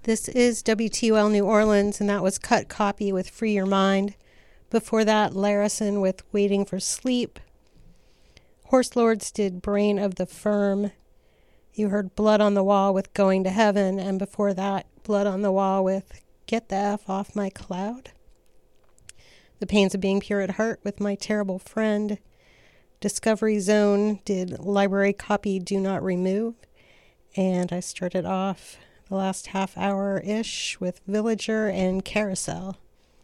This is WTOL New Orleans, and that was Cut Copy with Free Your Mind. Before that, Larison with Waiting for Sleep. Horse Lords did Brain of the Firm. You heard Blood on the Wall with Going to Heaven, and before that, Blood on the Wall with Get the F Off My Cloud. The Pains of Being Pure at Heart with My Terrible Friend. Discovery Zone did Library Copy Do Not Remove. And I started off the last half hour-ish with Villager and Carousel.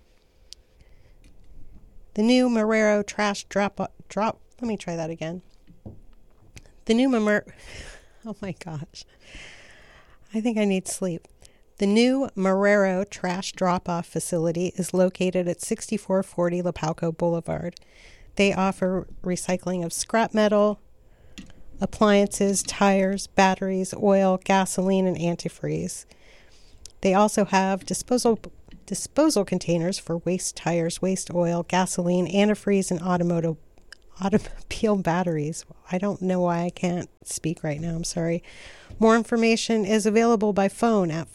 The new Marrero Trash Drop. Let me try that again. The new Oh my gosh. I think I need sleep. The new Marrero Trash Drop-Off Facility is located at 6440 Lapalco Boulevard. They offer recycling of scrap metal, appliances, tires, batteries, oil, gasoline, and antifreeze. They also have disposal containers for waste tires, waste oil, gasoline, antifreeze, and automobile batteries. I don't know why I can't speak right now. I'm sorry. More information is available by phone at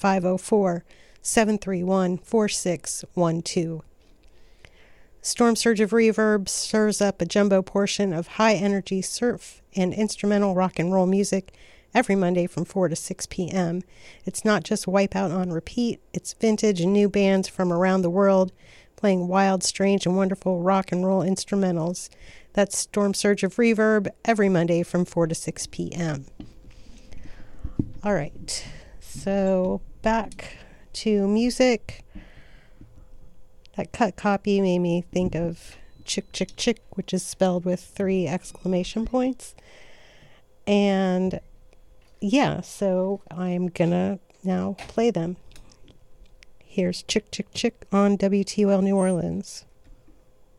504-731-4612. Storm Surge of Reverb serves up a jumbo portion of high-energy surf and instrumental rock and roll music every Monday from 4 to 6 p.m. It's not just Wipeout on repeat. It's vintage and new bands from around the world playing wild, strange, and wonderful rock and roll instrumentals. That's Storm Surge of Reverb every Monday from 4 to 6 p.m. All right, so back to music. That Cut Copy made me think of Chick Chick Chick, which is spelled with 3 exclamation points. And yeah, so I'm gonna now play them. Here's Chick Chick Chick on WTOL New Orleans.